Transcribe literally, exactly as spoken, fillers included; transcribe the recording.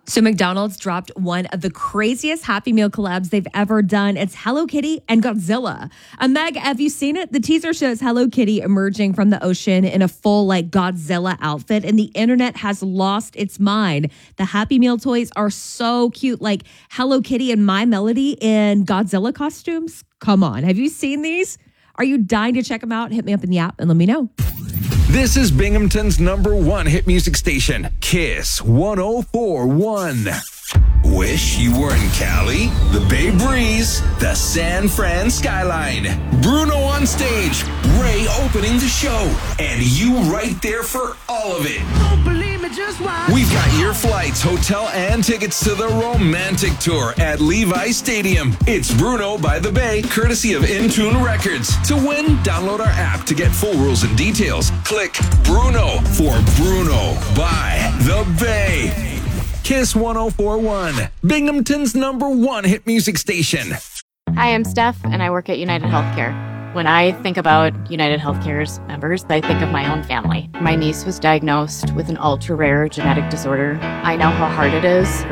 So McDonald's dropped one of the craziest Happy Meal collabs they've ever done. It's Hello Kitty and Godzilla. Uh, Meg, have you seen it? The teaser shows Hello Kitty emerging from the ocean in a full like Godzilla outfit, and the internet has lost its mind. The Happy Meal toys are so cute, like Hello Kitty and My Melody in Godzilla costumes. Come on, have you seen these? Are you dying to check them out? Hit me up in the app and let me know. This is Binghamton's number one hit music station, Kiss one oh four point one. Wish you were in Cali, the Bay Breeze, the San Fran skyline, Bruno on stage, Ray opening the show, and you right there for all of it. Don't believe me, just watch. We've got your flights, hotel, and tickets to the Romantic Tour at Levi Stadium. It's Bruno by the Bay, courtesy of Intune Records. To win, download our app to get full rules and details. Click Bruno for Bruno by the Bay. Kiss one oh four point one, Binghamton's number one hit music station. Hi, I'm Steph, and I work at United Healthcare. When I think about United Healthcare's members, I think of my own family. My niece was diagnosed with an ultra-rare genetic disorder. I know how hard it is